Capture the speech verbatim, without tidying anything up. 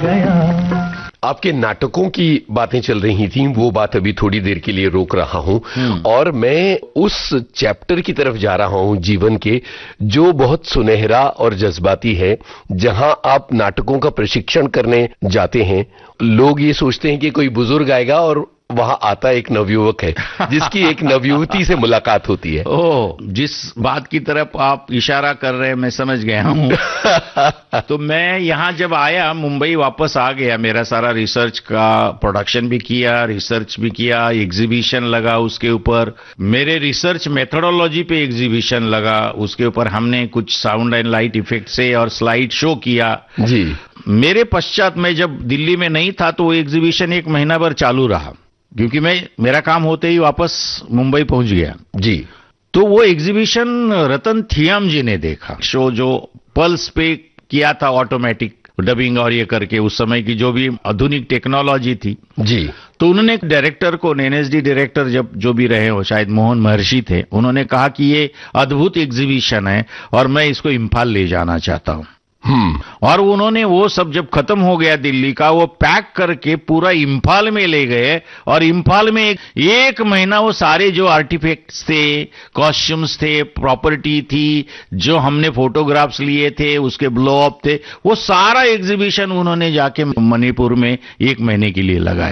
गया। आपके नाटकों की बातें चल रही थी, वो बात अभी थोड़ी देर के लिए रोक रहा हूं और मैं उस चैप्टर की तरफ जा रहा हूं जीवन के जो बहुत सुनहरा और जज्बाती है, जहां आप नाटकों का प्रशिक्षण करने जाते हैं। लोग ये सोचते हैं कि कोई बुजुर्ग आएगा और वहां आता एक नवयुवक है जिसकी एक नवयुवती से मुलाकात होती है। ओह, जिस बात की तरफ आप इशारा कर रहे हैं मैं समझ गया हूं। तो मैं यहां जब आया, मुंबई वापस आ गया, मेरा सारा रिसर्च का प्रोडक्शन भी किया, रिसर्च भी किया, एग्जीबिशन लगा उसके ऊपर, मेरे रिसर्च मेथोडोलॉजी पे एग्जीबिशन लगा, उसके ऊपर हमने कुछ साउंड एंड लाइट इफेक्ट से और स्लाइड शो किया जी। मेरे पश्चात मैं जब दिल्ली में नहीं था तो वो एग्जीबिशन एक महीना भर चालू रहा, क्योंकि मैं मेरा काम होते ही वापस मुंबई पहुंच गया जी। तो वो एग्जीबिशन रतन थियाम जी ने देखा, शो जो पल्स पे किया था, ऑटोमेटिक डबिंग और ये करके, उस समय की जो भी आधुनिक टेक्नोलॉजी थी जी। तो उन्होंने एक डायरेक्टर को, एनएसडी डायरेक्टर जब जो भी रहे हो, शायद मोहन महर्षि थे, उन्होंने कहा कि ये अद्भुत एग्जीबिशन है और मैं इसको इम्फाल ले जाना चाहता हूं। हम्म। और उन्होंने वो सब जब खत्म हो गया दिल्ली का, वो पैक करके पूरा इम्फाल में ले गए और इम्फाल में एक, एक महीना वो सारे जो आर्टिफैक्ट्स थे, कॉस्ट्यूम्स थे, प्रॉपर्टी थी, जो हमने फोटोग्राफ्स लिए थे, उसके ब्लो अप थे, वो सारा एग्जीबिशन उन्होंने जाके मणिपुर में एक महीने के लिए लगाया।